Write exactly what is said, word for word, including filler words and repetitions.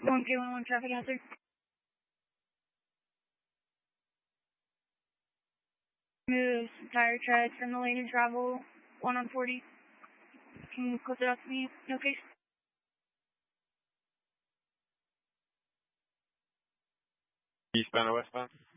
one K one one traffic hazard. Move tire tread from the lane and travel one on forty. Can you close it out to me? No case. Eastbound or westbound?